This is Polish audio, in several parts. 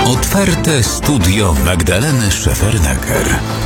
Otwarte studio Magdaleny Szefernaker.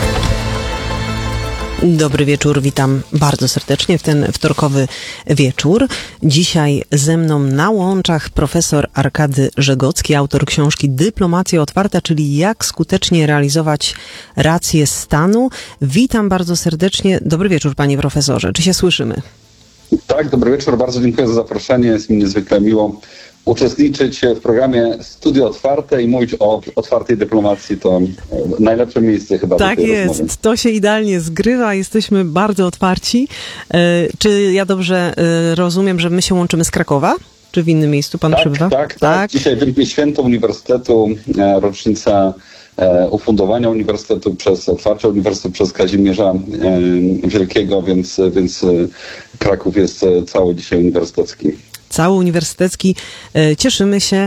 Dobry wieczór, witam bardzo serdecznie w ten wtorkowy wieczór. Dzisiaj ze mną na łączach profesor Arkady Żegocki, autor książki Dyplomacja otwarta, czyli jak skutecznie realizować rację stanu. Witam bardzo serdecznie. Dobry wieczór, panie profesorze. Czy się słyszymy? Tak, dobry wieczór. Bardzo dziękuję za zaproszenie. Jest mi niezwykle miło uczestniczyć w programie Studio Otwarte i mówić o otwartej dyplomacji. To najlepsze miejsce chyba. Tak do tej jest, rozmowy. to się idealnie zgrywa, jesteśmy bardzo otwarci. Czy ja dobrze rozumiem, że my się łączymy z Krakowa? Czy w innym miejscu pan przebywa? Tak. Dzisiaj Wielkie Święto Uniwersytetu, rocznica ufundowania uniwersytetu przez otwarcie uniwersytetu przez Kazimierza Wielkiego, więc Kraków jest cały dzisiaj uniwersytecki. Cały uniwersytecki. Cieszymy się.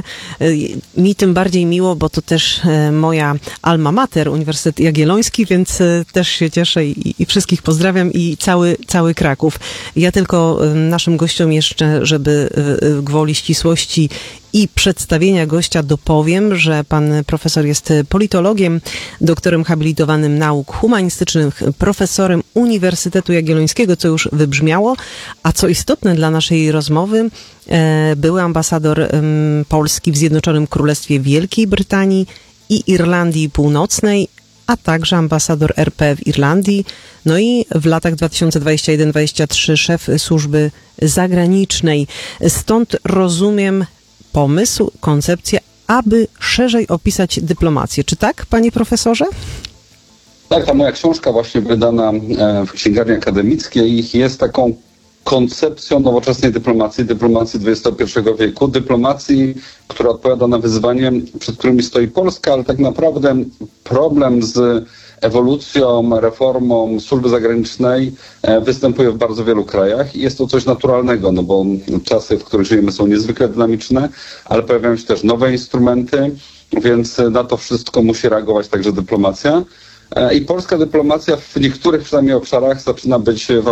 Mi tym bardziej miło, bo to też moja alma mater, Uniwersytet Jagielloński, więc też się cieszę i wszystkich pozdrawiam i cały Kraków. Ja tylko naszym gościom jeszcze, żeby gwoli ścisłości i przedstawienia gościa dopowiem, że pan profesor jest politologiem, doktorem habilitowanym nauk humanistycznych, profesorem Uniwersytetu Jagiellońskiego, co już wybrzmiało, a co istotne dla naszej rozmowy, były ambasador Polski w Zjednoczonym Królestwie Wielkiej Brytanii i Irlandii Północnej, a także ambasador RP w Irlandii, no i w latach 2021-2023 szef służby zagranicznej. Stąd rozumiem pomysł, koncepcja, aby szerzej opisać dyplomację. Czy tak, panie profesorze? Tak, ta moja książka właśnie wydana w księgarni akademickiej jest taką koncepcją nowoczesnej dyplomacji XXI wieku, dyplomacji, która odpowiada na wyzwanie, przed którymi stoi Polska, ale tak naprawdę problem z ewolucją, reformą służby zagranicznej występuje w bardzo wielu krajach i jest to coś naturalnego, no bo czasy, w których żyjemy, są niezwykle dynamiczne, ale pojawiają się też nowe instrumenty, więc na to wszystko musi reagować także dyplomacja. I polska dyplomacja w niektórych przynajmniej obszarach zaczyna być w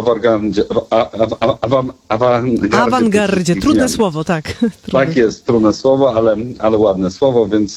awangardzie. Trudne słowo, tak. Tak jest, trudne słowo, ale ładne słowo, więc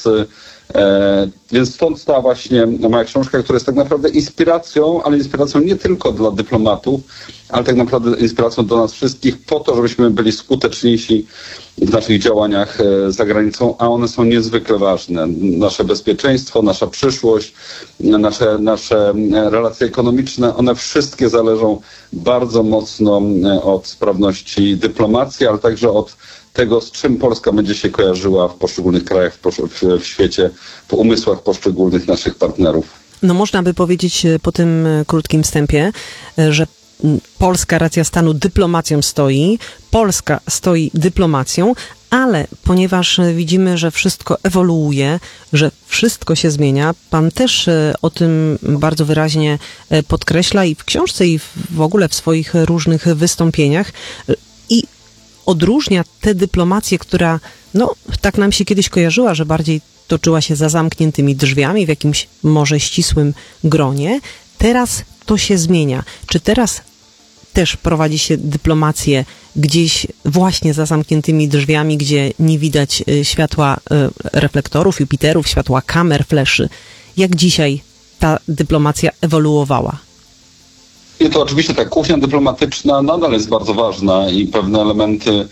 stąd ta właśnie moja książka, która jest tak naprawdę inspiracją, ale inspiracją nie tylko dla dyplomatów, ale tak naprawdę inspiracją do nas wszystkich po to, żebyśmy byli skuteczniejsi w naszych działaniach za granicą, a one są niezwykle ważne. Nasze bezpieczeństwo, nasza przyszłość, nasze relacje ekonomiczne, one wszystkie zależą bardzo mocno od sprawności dyplomacji, ale także od tego, z czym Polska będzie się kojarzyła w poszczególnych krajach w świecie, w umysłach poszczególnych naszych partnerów. No można by powiedzieć po tym krótkim wstępie, że polska racja stanu dyplomacją stoi, Polska stoi dyplomacją, ale ponieważ widzimy, że wszystko ewoluuje, że wszystko się zmienia, pan też o tym bardzo wyraźnie podkreśla i w książce, i w ogóle w swoich różnych wystąpieniach i odróżnia tę dyplomację, która tak nam się kiedyś kojarzyła, że bardziej toczyła się za zamkniętymi drzwiami w jakimś może ścisłym gronie. Teraz to się zmienia. Czy teraz też prowadzi się dyplomację gdzieś właśnie za zamkniętymi drzwiami, gdzie nie widać światła reflektorów, Jupiterów, światła kamer, fleszy? Jak dzisiaj ta dyplomacja ewoluowała? I to oczywiście ta kuchnia dyplomatyczna nadal jest bardzo ważna i pewne elementy,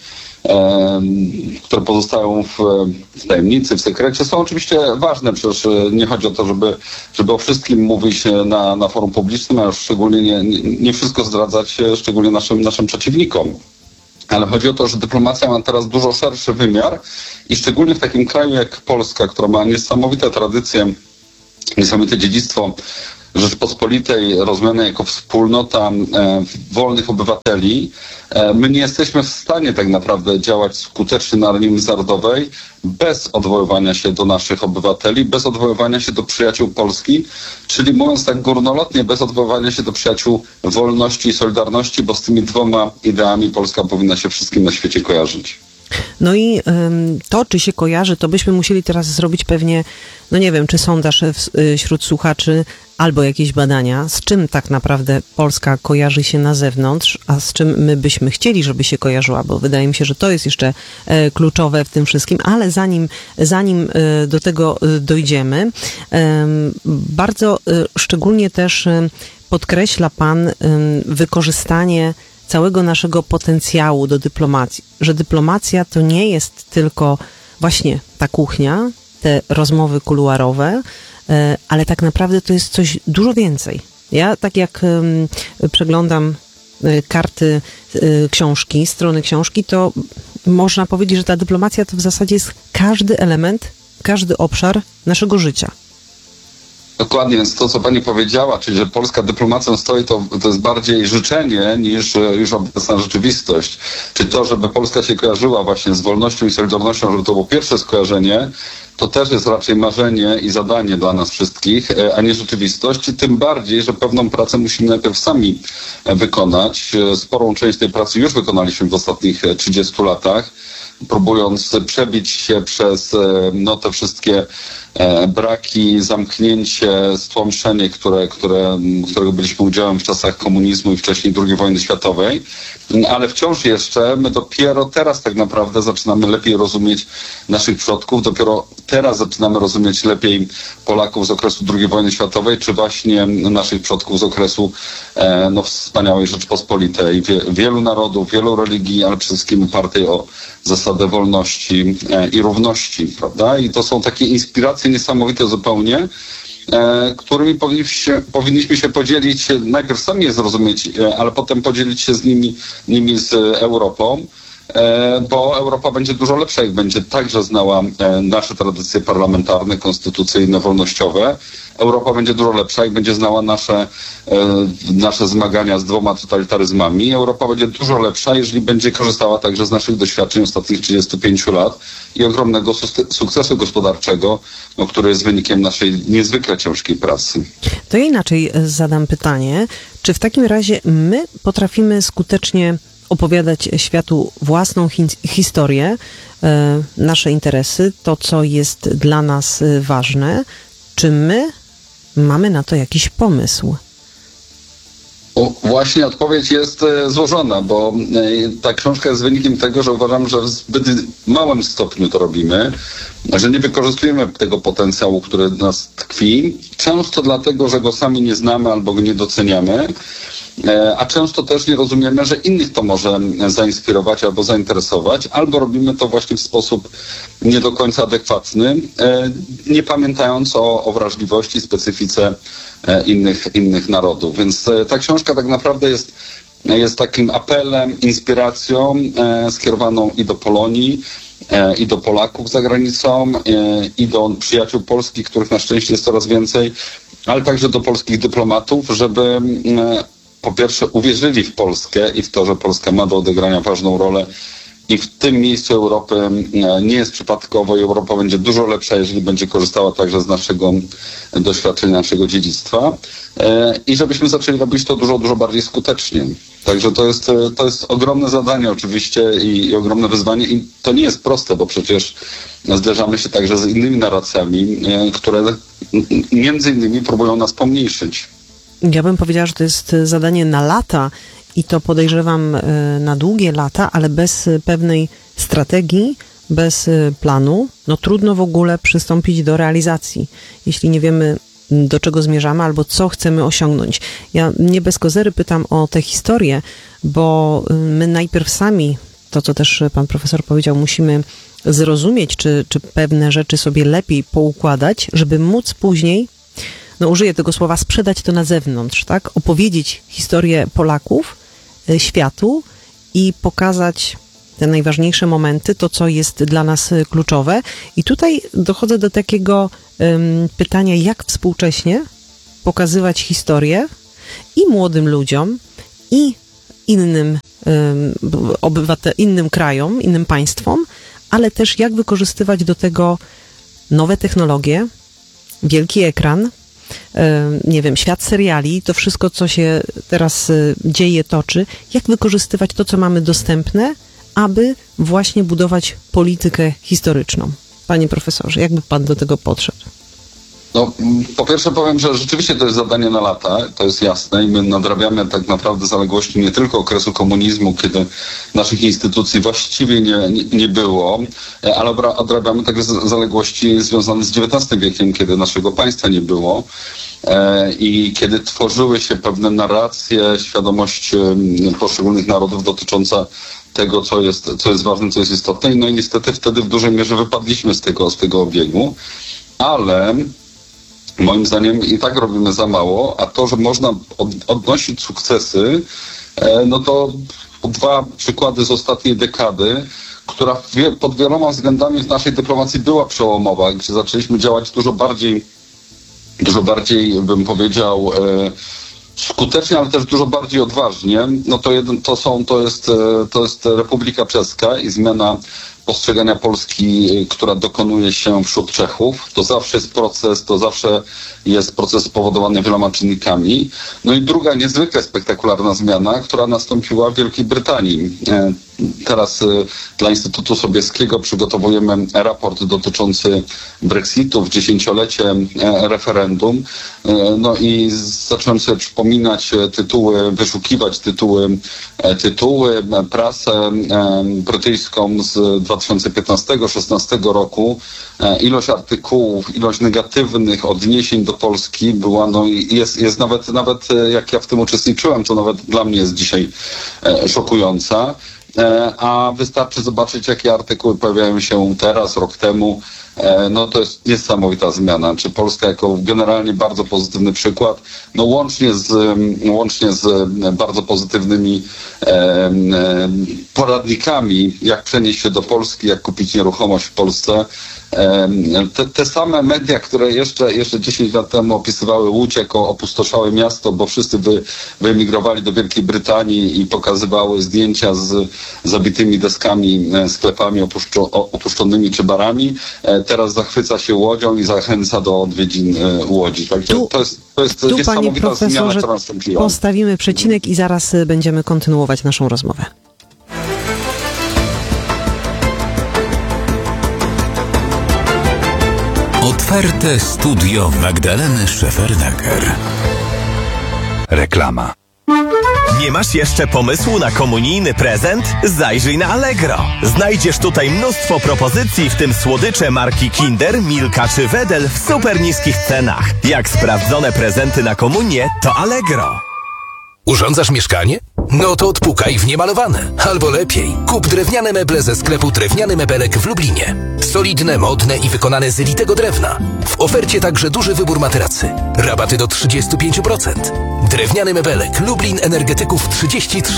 które pozostają w tajemnicy, w sekrecie, są oczywiście ważne. Przecież nie chodzi o to, żeby o wszystkim mówić na forum publicznym, a już szczególnie nie wszystko zdradzać, szczególnie naszym przeciwnikom. Ale chodzi o to, że dyplomacja ma teraz dużo szerszy wymiar i szczególnie w takim kraju jak Polska, która ma niesamowite tradycje, niesamowite dziedzictwo Rzeczpospolitej rozumiane jako wspólnota wolnych obywateli, my nie jesteśmy w stanie tak naprawdę działać skutecznie na arenie międzynarodowej bez odwoływania się do naszych obywateli, bez odwoływania się do przyjaciół Polski, czyli mówiąc tak górnolotnie, bez odwoływania się do przyjaciół wolności i solidarności, bo z tymi dwoma ideami Polska powinna się wszystkim na świecie kojarzyć. No i to, czy się kojarzy, to byśmy musieli teraz zrobić pewnie, no nie wiem, czy sondaż wśród słuchaczy, albo jakieś badania, z czym tak naprawdę Polska kojarzy się na zewnątrz, a z czym my byśmy chcieli, żeby się kojarzyła, bo wydaje mi się, że to jest jeszcze kluczowe w tym wszystkim, ale zanim do tego dojdziemy, bardzo szczególnie też podkreśla Pan wykorzystanie całego naszego potencjału do dyplomacji, że dyplomacja to nie jest tylko właśnie ta kuchnia, te rozmowy kuluarowe, ale tak naprawdę to jest coś dużo więcej. Ja tak jak przeglądam karty książki, strony książki, to można powiedzieć, że ta dyplomacja to w zasadzie jest każdy element, każdy obszar naszego życia. Dokładnie, więc to, co pani powiedziała, czyli że polska dyplomacją stoi, to jest bardziej życzenie niż już obecna rzeczywistość. Czyli to, żeby Polska się kojarzyła właśnie z wolnością i solidarnością, żeby to było pierwsze skojarzenie, to też jest raczej marzenie i zadanie dla nas wszystkich, a nie rzeczywistość. I tym bardziej, że pewną pracę musimy najpierw sami wykonać. Sporą część tej pracy już wykonaliśmy w ostatnich 30 latach, próbując przebić się przez te wszystkie braki, zamknięcie, stłamszenie, którego byliśmy udziałem w czasach komunizmu i wcześniej II wojny światowej. Ale wciąż jeszcze my dopiero teraz tak naprawdę zaczynamy lepiej rozumieć naszych przodków, dopiero teraz zaczynamy rozumieć lepiej Polaków z okresu II wojny światowej, czy właśnie naszych przodków z okresu wspaniałej Rzeczpospolitej. Wielu narodów, wielu religii, ale przede wszystkim opartej o zasadę wolności i równości, prawda? I to są takie inspiracje niesamowite zupełnie, którymi powinniśmy się podzielić, najpierw sami je zrozumieć, ale potem podzielić się nimi z Europą, bo Europa będzie dużo lepsza, jak będzie także znała nasze tradycje parlamentarne, konstytucyjne, wolnościowe. Europa będzie dużo lepsza, jak będzie znała nasze zmagania z 2 totalitaryzmami. Europa będzie dużo lepsza, jeżeli będzie korzystała także z naszych doświadczeń ostatnich 35 lat i ogromnego sukcesu gospodarczego, który jest wynikiem naszej niezwykle ciężkiej pracy. To ja inaczej zadam pytanie, czy w takim razie my potrafimy skutecznie opowiadać światu własną historię, nasze interesy, to co jest dla nas ważne, czy my mamy na to jakiś pomysł? Właśnie odpowiedź jest złożona, bo ta książka jest wynikiem tego, że uważam, że w zbyt małym stopniu to robimy, że nie wykorzystujemy tego potencjału, który w nas tkwi. Często dlatego, że go sami nie znamy albo go nie doceniamy, a często też nie rozumiemy, że innych to może zainspirować albo zainteresować, albo robimy to właśnie w sposób nie do końca adekwatny, nie pamiętając o wrażliwości, specyfice innych narodów. Więc ta książka tak naprawdę jest takim apelem, inspiracją skierowaną i do Polonii, i do Polaków za granicą, i do przyjaciół polskich, których na szczęście jest coraz więcej, ale także do polskich dyplomatów, żeby po pierwsze uwierzyli w Polskę i w to, że Polska ma do odegrania ważną rolę i w tym miejscu Europy nie jest przypadkowo i Europa będzie dużo lepsza, jeżeli będzie korzystała także z naszego doświadczenia, naszego dziedzictwa i żebyśmy zaczęli robić to dużo, dużo bardziej skutecznie. Także to jest ogromne zadanie oczywiście i ogromne wyzwanie i to nie jest proste, bo przecież zderzamy się także z innymi narracjami, które między innymi próbują nas pomniejszyć. Ja bym powiedziała, że to jest zadanie na lata i to podejrzewam na długie lata, ale bez pewnej strategii, bez planu, trudno w ogóle przystąpić do realizacji, jeśli nie wiemy, do czego zmierzamy albo co chcemy osiągnąć. Ja nie bez kozery pytam o tę historię, bo my najpierw sami, to co też pan profesor powiedział, musimy zrozumieć, czy pewne rzeczy sobie lepiej poukładać, żeby móc później, użyję tego słowa, sprzedać to na zewnątrz, tak? Opowiedzieć historię Polaków światu i pokazać te najważniejsze momenty, to co jest dla nas kluczowe. I tutaj dochodzę do takiego pytania, jak współcześnie pokazywać historię i młodym ludziom, i innym innym krajom, innym państwom, ale też jak wykorzystywać do tego nowe technologie, wielki ekran, nie wiem, świat seriali, to wszystko, co się teraz dzieje, toczy, jak wykorzystywać to, co mamy dostępne, aby właśnie budować politykę historyczną? Panie profesorze, jakby pan do tego podszedł? No, po pierwsze powiem, że rzeczywiście to jest zadanie na lata, to jest jasne i my nadrabiamy tak naprawdę zaległości nie tylko okresu komunizmu, kiedy naszych instytucji właściwie nie było, ale odrabiamy także zaległości związane z XIX wiekiem, kiedy naszego państwa nie było i kiedy tworzyły się pewne narracje, świadomość poszczególnych narodów dotycząca tego, co jest ważne, co jest istotne. No i niestety wtedy w dużej mierze wypadliśmy z tego obiegu, ale moim zdaniem i tak robimy za mało, a to, że można odnosić sukcesy, no to dwa przykłady z ostatniej dekady, która pod wieloma względami w naszej dyplomacji była przełomowa, gdzie zaczęliśmy działać dużo bardziej bym powiedział, skutecznie, ale też dużo bardziej odważnie. No to jest Republika Czeska i zmiana postrzegania Polski, która dokonuje się wśród Czechów. To zawsze jest proces spowodowany wieloma czynnikami. No i druga niezwykle spektakularna zmiana, która nastąpiła w Wielkiej Brytanii. Teraz dla Instytutu Sobieskiego przygotowujemy raport dotyczący Brexitu w 10-lecie referendum. No i zacząłem sobie przypominać wyszukiwać tytuły, prasę brytyjską z 2015-16 roku. Ilość artykułów, ilość negatywnych odniesień do Polski była, no i jest nawet jak ja w tym uczestniczyłem, to nawet dla mnie jest dzisiaj szokująca. A wystarczy zobaczyć, jakie artykuły pojawiają się teraz, rok temu. No to jest niesamowita zmiana. Czy Polska jako generalnie bardzo pozytywny przykład, no łącznie z bardzo pozytywnymi poradnikami, jak przenieść się do Polski, jak kupić nieruchomość w Polsce. Te same media, które jeszcze 10 lat temu opisywały Łódź jako opustoszałe miasto, bo wszyscy wyemigrowali do Wielkiej Brytanii i pokazywały zdjęcia z zabitymi deskami, sklepami opuszczonymi czy barami, teraz zachwyca się Łodzią i zachęca do odwiedzin Łodzi. Także to jest niesamowita zmiana, która nastąpiła. Postawimy przecinek i zaraz będziemy kontynuować naszą rozmowę. Otwarte studio Magdaleny Szefernaker. Reklama. Nie masz jeszcze pomysłu na komunijny prezent? Zajrzyj na Allegro. Znajdziesz tutaj mnóstwo propozycji, w tym słodycze marki Kinder, Milka czy Wedel w super niskich cenach. Jak sprawdzone prezenty na komunię, to Allegro. Urządzasz mieszkanie? No to odpukaj w niemalowane. Albo lepiej, kup drewniane meble ze sklepu Drewniany Mebelek w Lublinie. Solidne, modne i wykonane z litego drewna. W ofercie także duży wybór materacy. Rabaty do 35%. Drewniany Mebelek, Lublin Energetyków 33.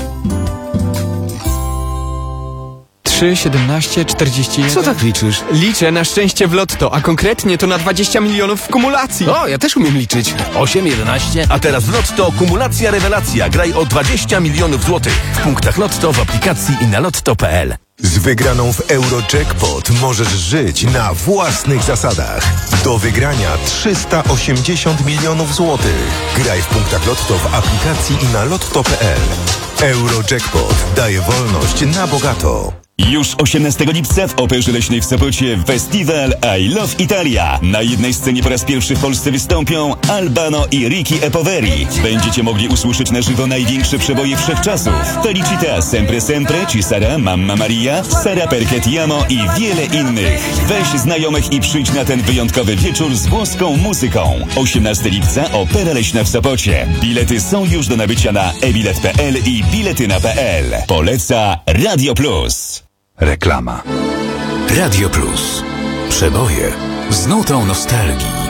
3, 17, 41. Co tak liczysz? Liczę na szczęście w lotto, a konkretnie to na 20 milionów w kumulacji. O, ja też umiem liczyć. 8, 11. A teraz w Lotto kumulacja rewelacja. Graj o 20 milionów złotych. W punktach Lotto, w aplikacji i na lotto.pl. Z wygraną w Eurojackpot możesz żyć na własnych zasadach. Do wygrania 380 milionów złotych. Graj w punktach Lotto w aplikacji i na lotto.pl. Eurojackpot daje wolność na bogato. Już 18 lipca w Operze Leśnej w Sopocie festiwal I Love Italia. Na jednej scenie po raz pierwszy w Polsce wystąpią Albano i Ricky E. Poveri. Będziecie mogli usłyszeć na żywo największe przeboje wszechczasów. Felicita, Sempre Sempre, Ci Sara, Mamma Maria, Sara Perché Ti Amo i wiele innych. Weź znajomych i przyjdź na ten wyjątkowy wieczór z włoską muzyką. 18 lipca Opera Leśna w Sopocie. Bilety są już do nabycia na ebilet.pl i biletyna.pl. Poleca Radio Plus. Reklama. Radio Plus. Przeboje z nutą nostalgii.